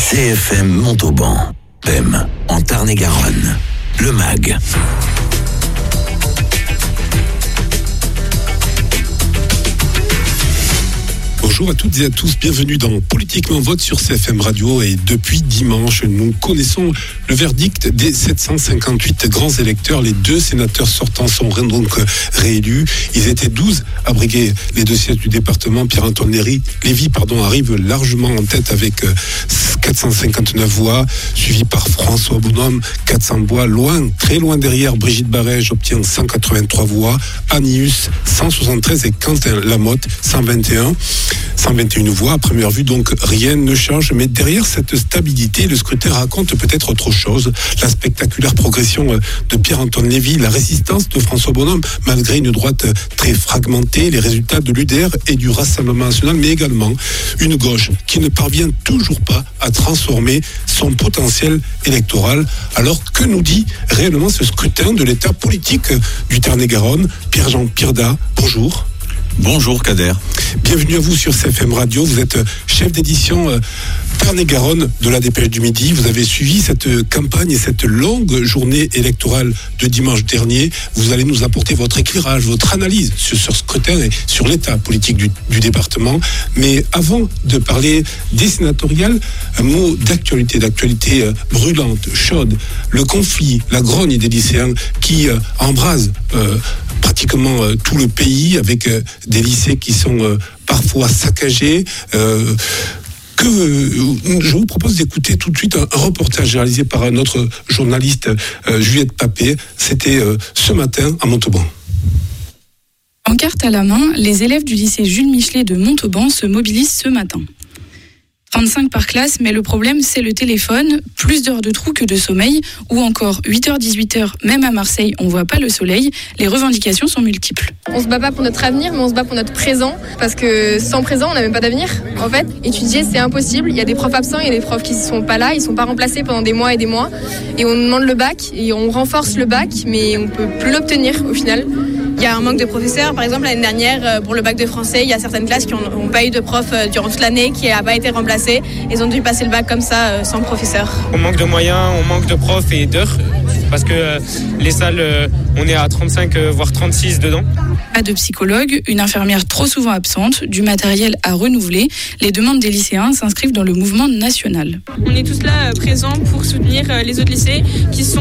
CFM Montauban, PEM, en Tarn-et-Garonne, le MAG. Bonjour à toutes et à tous, bienvenue dans Politiquement Vote sur CFM Radio. Et depuis dimanche, nous connaissons le verdict des 758 grands électeurs. Les 2 sénateurs sortants sont donc réélus. Ils étaient 12 à briguer les 2 sièges du département. Pierre-Antoine Lévy arrive largement en tête avec 459 voix, suivi par François Bonhomme, 400 voix. Très loin derrière, Brigitte Barège obtient 183 voix, Annius 173 et Quentin Lamotte 121 voix. À première vue, donc, rien ne change. Mais derrière cette stabilité, le scrutin raconte peut-être autre chose. La spectaculaire progression de Pierre-Antoine Lévy, la résistance de François Bonhomme, malgré une droite très fragmentée, les résultats de l'UDR et du Rassemblement national, mais également une gauche qui ne parvient toujours pas à transformer son potentiel électoral. Alors, que nous dit réellement ce scrutin de l'état politique du Tarn-et-Garonne? Pierre-Jean Pirda, bonjour. Bonjour Kader. Bienvenue à vous sur CFM Radio. Vous êtes chef d'édition Tarn-et-Garonne de la Dépêche du Midi. Vous avez suivi cette campagne et cette longue journée électorale de dimanche dernier. Vous allez nous apporter votre éclairage, votre analyse sur ce scrutin et sur l'état politique du département. Mais avant de parler des sénatoriales, un mot d'actualité brûlante, chaude. Le conflit, la grogne des lycéens qui embrase pratiquement tout le pays, avec des lycées qui sont parfois saccagés. Je vous propose d'écouter tout de suite un reportage réalisé par notre journaliste Juliette Papé. C'était ce matin à Montauban. Pancarte à la main, les élèves du lycée Jules Michelet de Montauban se mobilisent ce matin. 35 par classe, mais le problème c'est le téléphone, plus d'heures de trou que de sommeil, ou encore 8h, 18h, même à Marseille, on voit pas le soleil. Les revendications sont multiples. On se bat pas pour notre avenir, mais on se bat pour notre présent, parce que sans présent, on n'a même pas d'avenir. En fait, étudier, c'est impossible. Il y a des profs absents, il y a des profs qui sont pas là, ils sont pas remplacés pendant des mois, et on demande le bac, et on renforce le bac, mais on peut plus l'obtenir au final. Il y a un manque de professeurs. Par exemple, l'année dernière, pour le bac de français, il y a certaines classes qui n'ont pas eu de prof durant toute l'année, qui n'a pas été remplacée. Ils ont dû passer le bac comme ça, sans professeur. On manque de moyens, on manque de profs et d'heures, parce que les salles, on est à 35, voire 36 dedans. Pas de psychologue, une infirmière trop souvent absente, du matériel à renouveler. Les demandes des lycéens s'inscrivent dans le mouvement national. On est tous là présents pour soutenir les autres lycées qui sont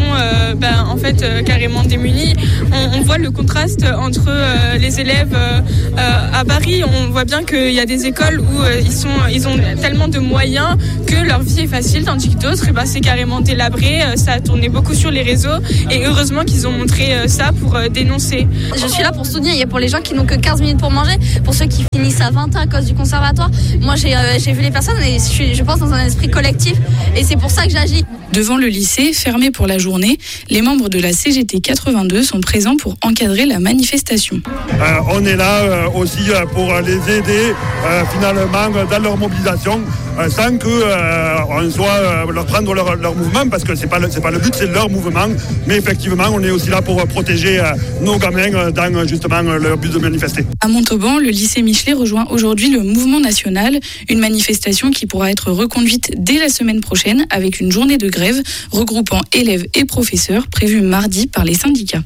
carrément démunis. On voit le contraste entre les élèves à Paris. On voit bien qu'il y a des écoles où ils ont tellement de moyens que leur vie est facile, tandis que d'autres, c'est carrément délabré. Ça a tourné beaucoup sur les réseaux et heureusement qu'ils ont montré ça pour dénoncer. Je suis là pour soutenir. Il y a pour les gens qui n'ont que 15 minutes pour manger, pour ceux qui finissent à 20 ans à cause du conservatoire. Moi, j'ai vu les personnes et je pense dans un esprit collectif et c'est pour ça que j'agis. Devant le lycée, fermé pour la journée, les membres de la CGT 82 sont présents pour encadrer la manifestation. On est là aussi pour les aider finalement dans leur mobilisation sans qu'on soit leur prendre leur mouvement, parce que c'est pas le but, c'est leur mouvement. Mais effectivement, on est aussi là pour protéger nos gamins dans justement leur but de manifester. À Montauban, le lycée Michelet rejoint aujourd'hui le mouvement national, une manifestation qui pourra être reconduite dès la semaine prochaine avec une journée de grève regroupant élèves et professeurs prévue mardi par les syndicats.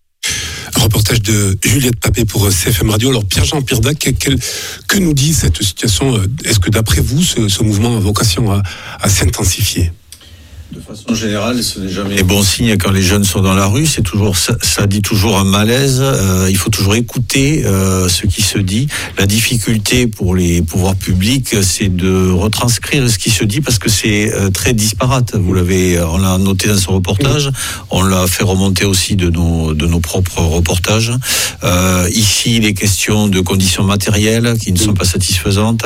Un reportage de Juliette Papé pour CFM Radio. Alors Pierre-Jean Pirda, que nous dit cette situation? Est-ce que d'après vous, ce mouvement a vocation à s'intensifier? De façon générale, ce n'est jamais bon signe quand les jeunes sont dans la rue. C'est toujours ça dit toujours un malaise. Il faut toujours écouter ce qui se dit. La difficulté pour les pouvoirs publics, c'est de retranscrire ce qui se dit, parce que c'est très disparate. On l'a noté dans ce reportage. On l'a fait remonter aussi de nos propres reportages. Ici, il est question de conditions matérielles qui ne sont pas satisfaisantes.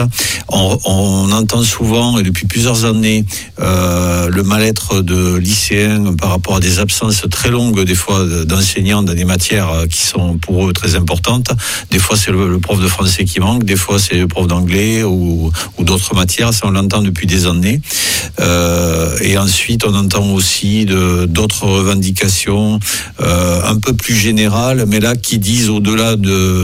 On entend souvent, et depuis plusieurs années, le mal-être de lycéens par rapport à des absences très longues, des fois d'enseignants dans des matières qui sont pour eux très importantes. Des fois c'est le prof de français qui manque, des fois c'est le prof d'anglais ou d'autres matières, ça on l'entend depuis des années. Et ensuite, on entend aussi d'autres revendications un peu plus générales, mais là qui disent au-delà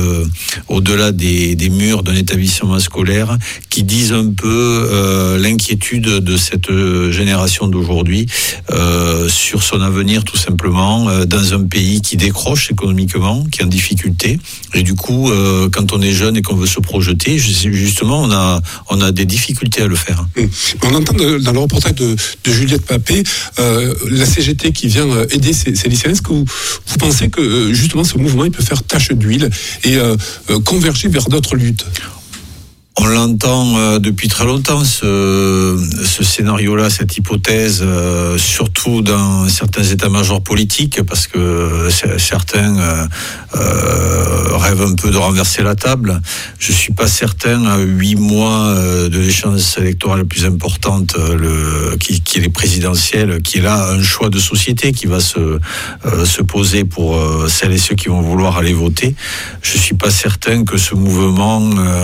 des murs d'un établissement scolaire, qui disent un peu l'inquiétude de cette génération d'aujourd'hui sur son avenir, tout simplement, dans un pays qui décroche économiquement, qui est en difficulté. Et du coup, quand on est jeune et qu'on veut se projeter, justement, on a des difficultés à le faire. On entend dans le reportage de Juliette Papé la CGT qui vient aider ces lycéens. Est-ce que vous pensez que justement ce mouvement il peut faire tache d'huile et converger vers d'autres luttes? On l'entend depuis très longtemps, ce scénario-là, cette hypothèse, surtout dans certains états-majors politiques, parce que certains rêvent un peu de renverser la table. Je suis pas certain, à 8 mois de l'échéance électorale la plus importante, qui est les présidentielles, qui est là un choix de société qui va se poser pour celles et ceux qui vont vouloir aller voter. Je suis pas certain que ce mouvement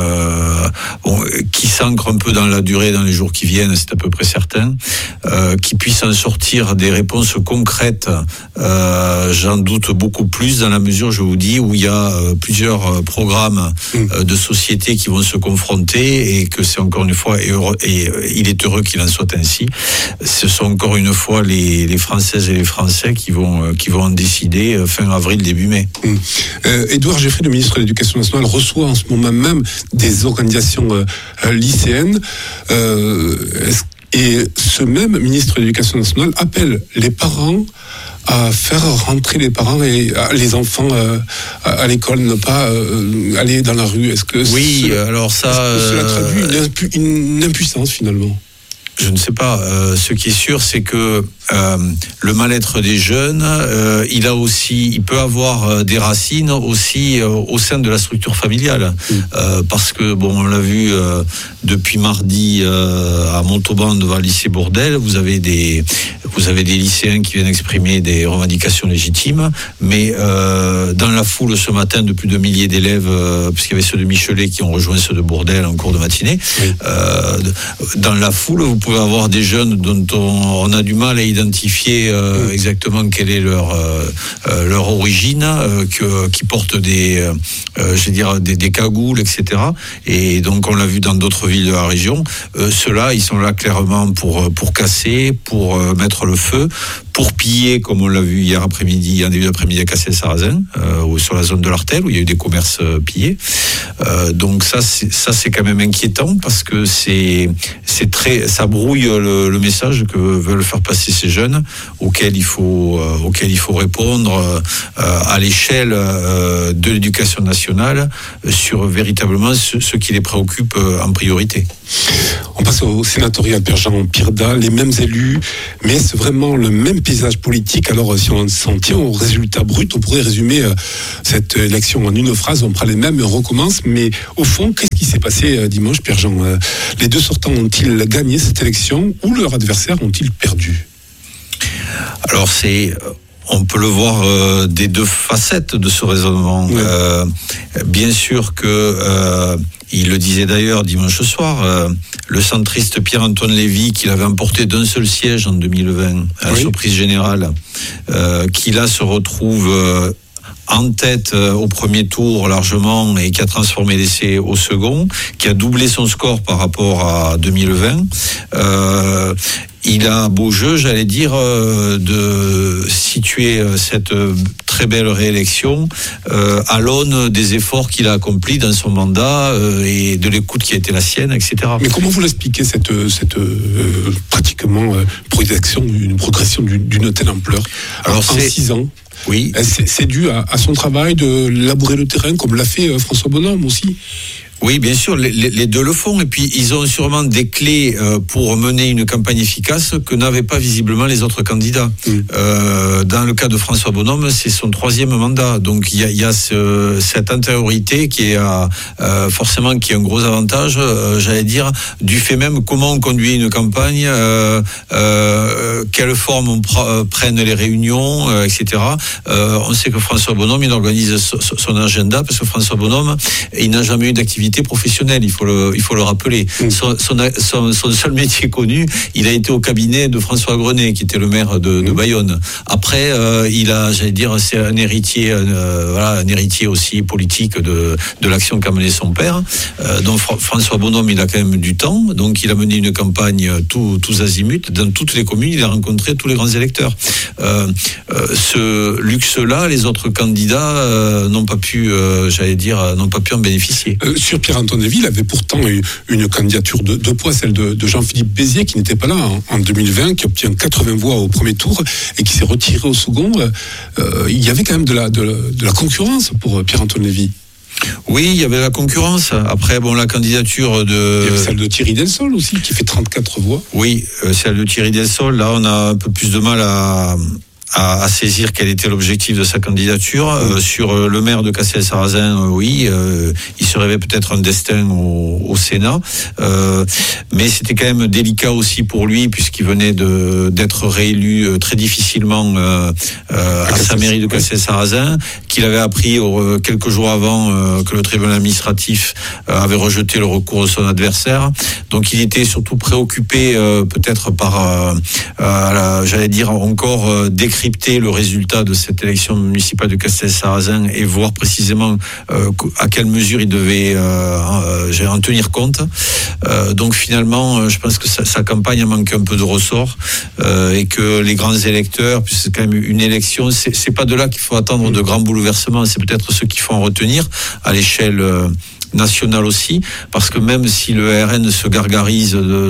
qui s'ancre un peu dans la durée, dans les jours qui viennent, c'est à peu près certain, qui puisse en sortir des réponses concrètes, j'en doute beaucoup plus, dans la mesure, je vous dis, où il y a plusieurs programmes de société qui vont se confronter, et que c'est encore une fois, et il est heureux qu'il en soit ainsi, ce sont encore une fois les Françaises et les Français qui vont en décider fin avril, début mai. Édouard Geoffriy, le ministre de l'Éducation nationale, reçoit en ce moment même des organisations lycéennes, et ce même ministre de l'Éducation nationale appelle les parents à faire rentrer les parents et les enfants à l'école, ne pas aller dans la rue. Est-ce que cela traduit une impuissance finalement? Je ne sais pas. Ce qui est sûr, c'est que le mal-être des jeunes, il peut avoir des racines aussi au sein de la structure familiale, parce que on l'a vu depuis mardi à Montauban devant le lycée Bourdelle, vous avez des lycéens qui viennent exprimer des revendications légitimes, mais dans la foule ce matin de plus de milliers d'élèves, puisqu'il y avait ceux de Michelet qui ont rejoint ceux de Bourdelle en cours de matinée, dans la foule vous pouvez avoir des jeunes dont on a du mal à identifier exactement quelle est leur origine, qui portent des cagoules, etc. Et donc on l'a vu dans d'autres villes de la région. Ceux-là, ils sont là clairement pour casser, pour mettre le feu, pour piller, comme on l'a vu hier après-midi, en début d'après-midi à Cassel-Sarrazin, sur la zone de l'Artel, où il y a eu des commerces pillés. Donc ça c'est quand même inquiétant, parce que ça brouille le message que veulent faire passer ces jeunes, auquel il faut répondre à l'échelle de l'éducation nationale sur véritablement ce qui les préoccupe en priorité. On passe au sénatorial Pierre-Jean Pirda, les mêmes élus, mais c'est vraiment le même paysage politique. Alors si on s'en tient au résultat brut, on pourrait résumer cette élection en une phrase, on prend les mêmes et on recommence, mais au fond, qu'est-ce qui s'est passé dimanche, Pierre-Jean? Les deux sortants ont-ils gagné cette élection ou leurs adversaires ont-ils perdu? Alors on peut le voir des deux facettes de ce raisonnement. Oui. Bien sûr que il le disait d'ailleurs dimanche soir, le centriste Pierre-Antoine Lévy, qu'il avait emporté d'un seul siège en 2020 à la surprise générale, qui là se retrouve en tête au premier tour largement, et qui a transformé l'essai au second, qui a doublé son score par rapport à 2020. Il a beau jeu, j'allais dire, de situer cette très belle réélection à l'aune des efforts qu'il a accomplis dans son mandat et de l'écoute qui a été la sienne, etc. Mais comment vous l'expliquez cette pratiquement une progression d'une telle ampleur en 6 ans? Oui. C'est dû à son travail de labourer le terrain, comme l'a fait François Bonhomme aussi. Oui, bien sûr, les deux le font, et puis ils ont sûrement des clés pour mener une campagne efficace que n'avaient pas visiblement les autres candidats. Dans le cas de François Bonhomme, c'est son 3e mandat, donc il y a cette antériorité qui est forcément qui est un gros avantage, j'allais dire, du fait même comment on conduit une campagne, quelle forme on prenne les réunions, etc. On sait que François Bonhomme, il organise son agenda, parce que François Bonhomme, il n'a jamais eu d'activité activité professionnelle, il faut le rappeler. Son seul métier connu, il a été au cabinet de François Grenet, qui était le maire de Bayonne. Après, il a, c'est un héritier, un héritier aussi politique de l'action qu'a menée son père. Donc François Bonhomme, il a quand même du temps, donc il a mené une campagne tous azimuts, dans toutes les communes, il a rencontré tous les grands électeurs. Ce luxe-là, les autres candidats n'ont pas pu en bénéficier. Sur Pierre-Antoine Lévy, il avait pourtant eu une candidature de poids, celle de Jean-Philippe Béziers, qui n'était pas là en 2020, qui obtient 80 voix au premier tour et qui s'est retiré au second. Il y avait quand même de la concurrence pour Pierre-Antoine Lévy. Oui, il y avait la concurrence. Après, la candidature Il y avait celle de Thierry Delsol aussi, qui fait 34 voix. Oui, celle de Thierry Delsol, là, on a un peu plus de mal à saisir quel était l'objectif de sa candidature. Sur le maire de Cassel-Sarrazin, il se rêvait peut-être un destin au Sénat, mais c'était quand même délicat aussi pour lui, puisqu'il venait d'être réélu très difficilement à sa mairie de Cassel-Sarrazin, qu'il avait appris quelques jours avant que le tribunal administratif avait rejeté le recours de son adversaire. Donc il était surtout préoccupé peut-être par, encore décrypter le résultat de cette élection municipale de Castel-Sarrazin et voir précisément à quelle mesure il devait en tenir compte. Donc finalement, je pense que sa campagne a manqué un peu de ressort et que les grands électeurs, puisque c'est quand même une élection, c'est pas de là qu'il faut attendre de grands bouleversements, c'est peut-être ceux qui font retenir à l'échelle nationale aussi, parce que même si le RN se gargarise